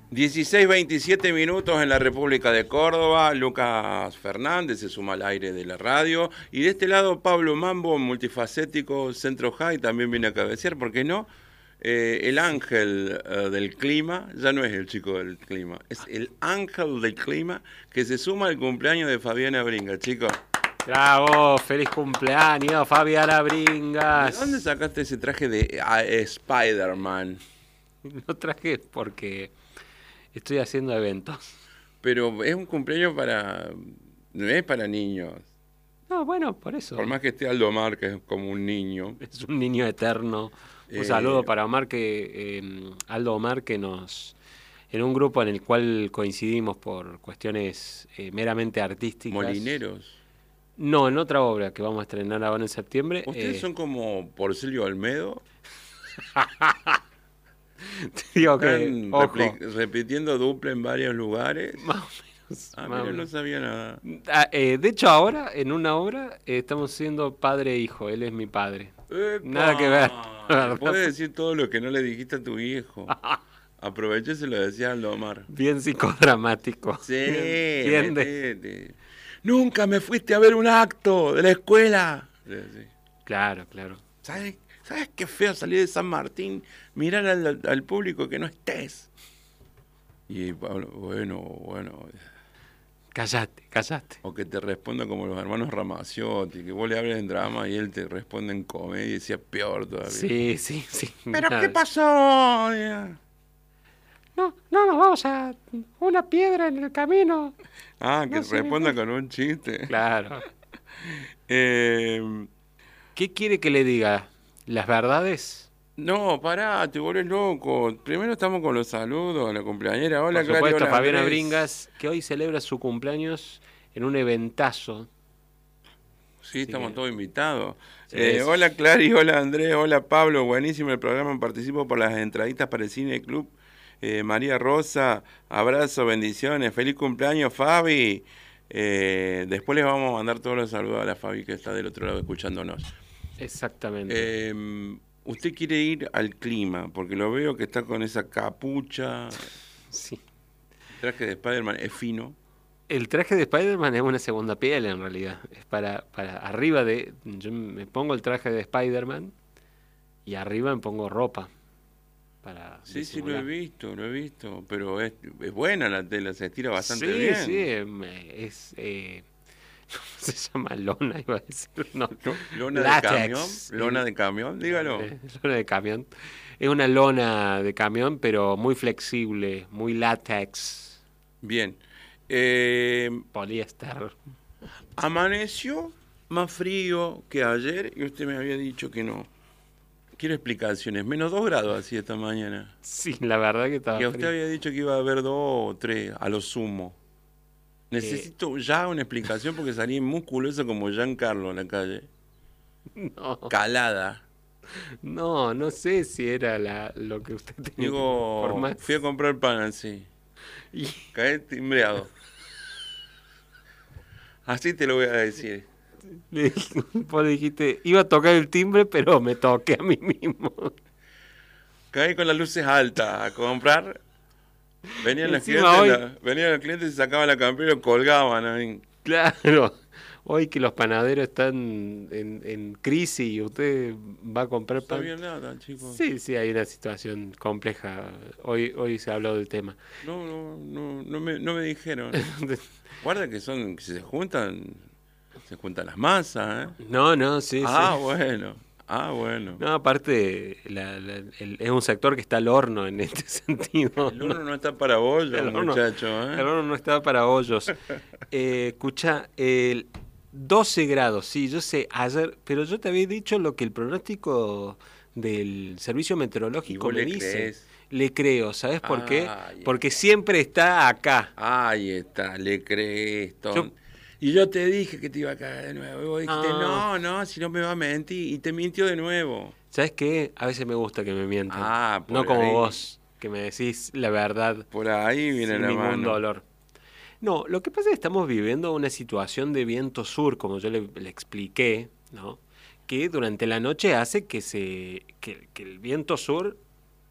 16:27 en la República de Córdoba. Lucas Fernández se suma al aire de la radio. Y de este lado, Pablo Mambo, multifacético, Centro High, también viene a cabecear, ¿por qué no? El ángel del clima, ya no es el chico del clima, es el ángel del clima que se suma al cumpleaños de Fabiana Bringas, chicos. Bravo, feliz cumpleaños, Fabiana ¿De Bringas. dónde sacaste ese traje de Spider-Man? Lo traje porque estoy haciendo eventos. Pero es un cumpleaños para... no es para niños. No, bueno, por eso. Por más que esté Aldo Mar, que es como un niño. Es un niño eterno. Un saludo para Omar, Aldo Omar, que en un grupo en el cual coincidimos por cuestiones meramente artísticas. Molineros. No, en otra obra que vamos a estrenar ahora en septiembre. ¿Ustedes son como Porcelio Olmedo? Digo que, ¿Están repitiendo dupla en varios lugares? Más o menos. Mira, no sabía nada. De hecho, ahora, en una obra, estamos siendo padre e hijo. Él es mi padre. ¡Epa! Nada que ver. Puedes decir todo lo que no le dijiste a tu hijo. Aproveché y se lo decía a Aldo Omar. Bien psicodramático. Sí, Bien metete. Nunca me fuiste a ver un acto de la escuela. Sí. Claro, claro. ¿Sabes qué feo salir de San Martín? Mirar al público que no estés. Y bueno. Callate. O que te responda como los hermanos Ramaciotti, que vos le hables en drama y él te responde en comedia y decía peor todavía. Sí. ¿Pero Nada. qué pasó? No, nos vamos a una piedra en el camino. Que No sé, responda con un chiste. Claro. Eh, ¿Qué quiere que le diga? ¿Las verdades? no, pará, te volvés loco. Primero estamos con los saludos a la cumpleañera. Hola, Por supuesto, hola, Fabiana Andrés. Bringas, que hoy celebra su cumpleaños en un eventazo. Sí, estamos todos invitados. Sí. Hola Clary, hola Andrés, hola Pablo, buenísimo el programa, participo por las entraditas para el Cine Club. María Rosa, abrazo, bendiciones, feliz cumpleaños Fabi. Después les vamos a mandar todos los saludos a la Fabi que está del otro lado escuchándonos. Exactamente. Usted quiere ir al clima, porque lo veo que está con esa capucha. Sí. El traje de Spider-Man es fino. El traje de Spider-Man es una segunda piel en realidad. Es para arriba de... Yo me pongo el traje de Spider-Man y arriba me pongo ropa. Sí, lo he visto. Pero es buena la tela, se estira bastante bien. Sí, ¿cómo se llama? Lona, iba a decir. No. Lona Látex. de camión. Lona de camión, dígalo. Lona de camión. Es una lona de camión, pero muy flexible, muy látex. Bien. Poliéster. Amaneció más frío que ayer y usted me había dicho que no. Quiero explicaciones. -2 grados así esta mañana. Sí, la verdad que estaba Y a usted frío. había dicho que iba a haber 2 o 3 a lo sumo. Necesito ya una explicación porque salí musculoso como Giancarlo en la calle. No. Calada. No sé si era lo que usted tenía. Digo, fui a comprar pan así. Y Caí timbreado. Así te lo voy a decir. vos le dijiste, iba a tocar el timbre, pero me toqué a mí mismo. Caí con las luces altas a comprar. Venían los Encima clientes y sacaban la campera y lo colgaban ahí. Claro, hoy que los panaderos están en crisis y usted va a comprar No pan. sabía nada, chicos. Sí, hay una situación compleja. Hoy se habló del tema. No me dijeron. Guarda que se juntan las masas, ¿eh? No, sí. Bueno. No, aparte, es un sector que está al horno en este sentido. El horno no está para bollos, muchacho, ¿eh? El horno no está para hoyos. Escucha, 12 grados, sí, yo sé, ayer, pero yo te había dicho lo que el pronóstico del servicio meteorológico me dice. ¿Crees? Le creo, ¿sabes por qué? Ay, Porque siempre está acá. Ahí está, le crees, Y yo te dije que te iba a caer de nuevo. Y vos dijiste, no, si no me va a mentir. Y te mintió de nuevo. ¿Sabes qué? A veces me gusta que me mientan. Por no como ahí. vos, que me decís la verdad. Por ahí viene sin la ningún mano. dolor. No, lo que pasa es que estamos viviendo una situación de viento sur, como yo le expliqué, ¿no? Que durante la noche hace que el viento sur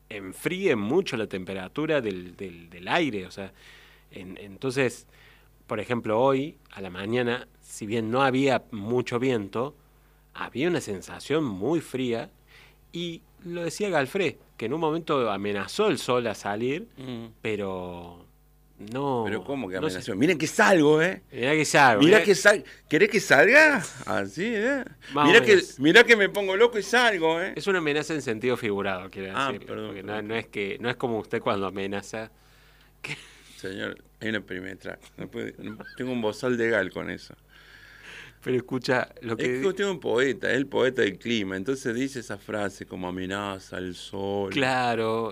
enfríe mucho la temperatura del aire. O sea, entonces, por ejemplo, hoy a la mañana, si bien no había mucho viento, había una sensación muy fría y lo decía Galfré, que en un momento amenazó el sol a salir, pero Pero no, ¿cómo que no sé. amenación? Miren que salgo, ¿eh? Mirá que salgo, Mirá que salgo. ¿Querés que salga? Así, ¿eh? Más o menos. Mirá que me pongo loco y salgo, ¿eh? Es una amenaza en sentido figurado, quiero decirle, Perdón, porque perdón. no es como usted cuando amenaza. Señor, hay una perimetral. Tengo un bozal de gal con eso. Pero escucha, lo Es que... que usted es un poeta, es el poeta del clima, entonces dice esa frase como amenaza el sol, Claro,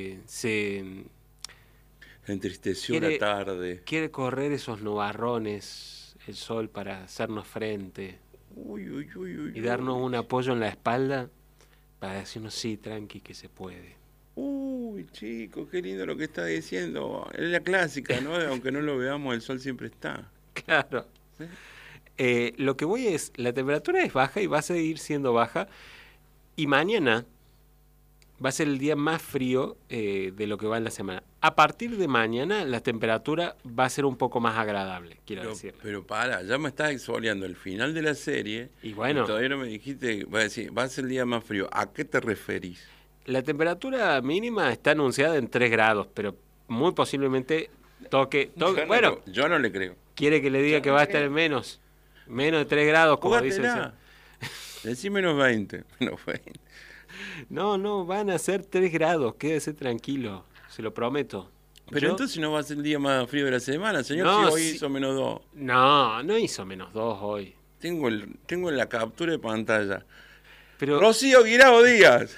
se entristeció la tarde. quiere correr esos nubarrones, el sol, para hacernos frente Uy, uy, uy, uy, y darnos uy. un apoyo en la espalda para decirnos sí, tranqui, que se puede. Uy, chico, qué lindo lo que está diciendo. Es la clásica, ¿no? Aunque no lo veamos, el sol siempre está. Claro. ¿Sí? Lo que voy es, la temperatura es baja y va a seguir siendo baja, y mañana va a ser el día más frío de lo que va en la semana. A partir de mañana la temperatura va a ser un poco más agradable, quiero decirle. Pero para, ya me estás exfoliando el final de la serie Y bueno, todavía no me dijiste, va a decir, va a ser el día más frío. ¿A qué te referís? la temperatura mínima está anunciada en 3 grados, pero muy posiblemente toque. Bueno, Yo no le creo. quiere que le diga que va a estar en menos de 3 grados, como dice el señor. Jugátela. Decí menos 20. Menos 20. No, van a ser 3 grados, quédese tranquilo, se lo prometo. Pero Yo- entonces no va a ser el día más frío de la semana, señor, No, si hoy sí. hizo menos 2. No hizo -2 hoy. Tengo la captura de pantalla. Pero Rocío Guirao Díaz.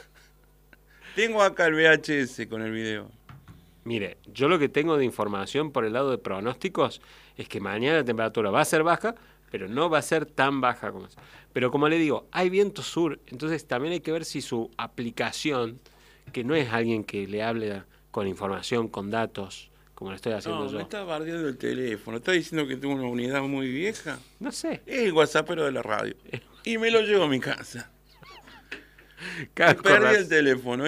Tengo acá el VHS con el video. mire, yo lo que tengo de información por el lado de pronósticos es que mañana la temperatura va a ser baja, pero no va a ser tan baja como es. Pero como le digo, hay viento sur, entonces también hay que ver si su aplicación, que no es alguien que le hable con información, con datos, como lo estoy haciendo No, me yo. está bardeando el teléfono. Está diciendo que tengo una unidad muy vieja. No sé. Es el WhatsAppero de la radio. Y me lo llevo a mi casa. Cada Perdí cosa- el teléfono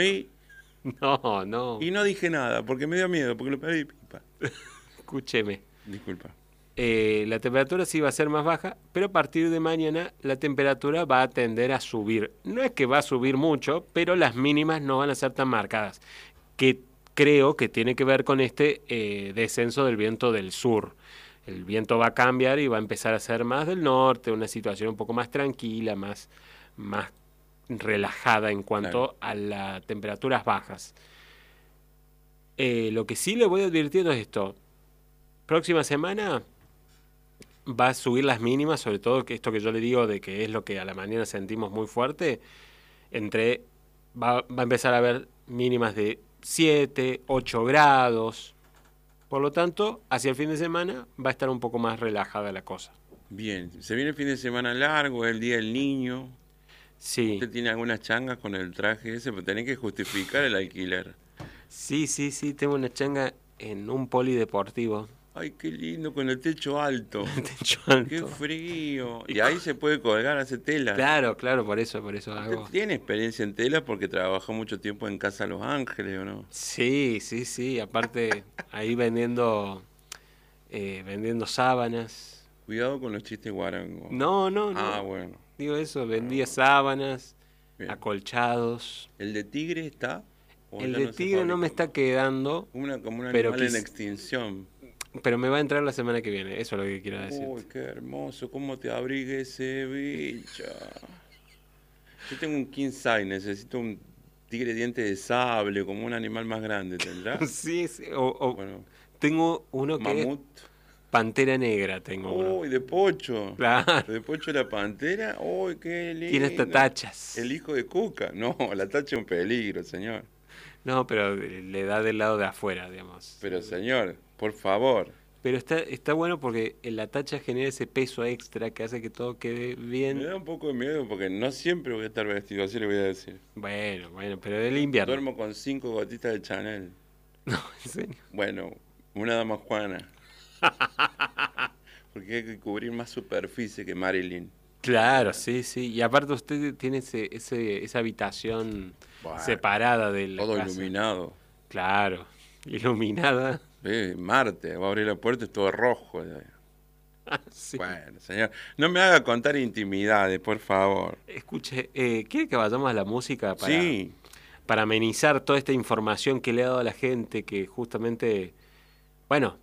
No, y no dije nada porque me dio miedo, porque lo perdí. escúcheme. Disculpa. La temperatura sí va a ser más baja, pero a partir de mañana la temperatura va a tender a subir. No es que va a subir mucho, pero las mínimas no van a ser tan marcadas, que creo que tiene que ver con este descenso del viento del sur. El viento va a cambiar y va a empezar a ser más del norte, una situación un poco más tranquila, más relajada en cuanto a las temperaturas bajas. Lo que sí le voy advirtiendo es esto. Próxima semana va a subir las mínimas, sobre todo que esto que yo le digo de que es lo que a la mañana sentimos muy fuerte, va a empezar a haber mínimas de 7, 8 grados. Por lo tanto, hacia el fin de semana va a estar un poco más relajada la cosa. Bien, se viene el fin de semana largo, es el Día del Niño. Sí, ¿Usted tiene algunas changas con el traje ese? Pero tenés que justificar el alquiler. sí, tengo una changa en un polideportivo. Ay, qué lindo, con el techo alto. Techo Qué alto. frío. Y ahí se puede colgar, hace tela. Claro, por eso ¿Usted hago. tiene experiencia en tela porque trabajó mucho tiempo en Casa Los Ángeles, o no? Sí, aparte ahí vendiendo sábanas. Cuidado con los chistes guarangos. No, Ah, bueno. digo eso, vendía sábanas, Bien. acolchados. ¿El de tigre está? ¿O El ya de no se tigre no me fabrica? está quedando, Como un pero animal en quis- extinción. pero me va a entrar la semana que viene, eso es lo que quiero decir. Uy, qué hermoso, cómo te abriga ese bicho. Yo tengo un king size, necesito un tigre diente de sable, como un animal más grande, ¿tendrá? Sí, o Bueno, tengo uno que es mamut. pantera negra, tengo uno. Uy, de Pocho. Claro, De Pocho la pantera. Uy, qué lindo. tiene hasta tachas. El hijo de Cuca. No, la tacha es un peligro, señor. No, pero le da del lado de afuera, digamos. Pero, señor, por favor. Pero está bueno porque la tacha genera ese peso extra que hace que todo quede Me bien. da un poco de miedo porque no siempre voy a estar vestido, así le voy a decir. Bueno, pero del invierno. Duermo con 5 gotitas de Chanel. No, en serio. Bueno, una dama Juana. Porque hay que cubrir más superficie que Marilyn. Claro, sí, sí. Y aparte usted tiene esa habitación Bueno, separada de la todo casa. iluminado. Claro, iluminada. Marte, va a abrir la puerta, es todo rojo. Sí. Bueno, señor, no me haga contar intimidades, por favor. Escuche, ¿quiere que vayamos a la música Sí, para amenizar toda esta información que le ha dado a la gente que justamente, bueno,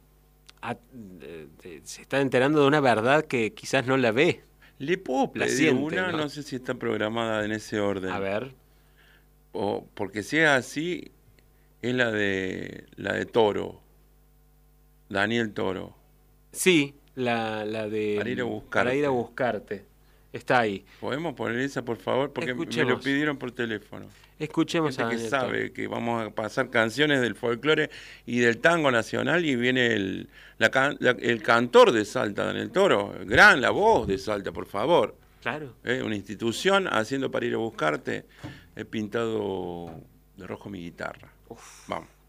se está enterando de una verdad que quizás no la ve, le puedo la pedir siente, una, ¿no? no sé si está programada en ese orden. A ver, O porque si es así, es la de Toro, Daniel Toro, sí, la de para ir a para ir a buscarte. buscarte, está ahí. ¿Podemos poner esa, por favor? Porque me lo Escuchemos, pidieron por teléfono. escuchemos a Gente que Daniel Toro. sabe que vamos a pasar canciones del folclore y del tango nacional y viene el cantor de Salta, Daniel Toro, la voz de Salta, por favor. Claro. Una institución haciendo para ir a buscarte. He pintado de rojo mi guitarra. Vamos.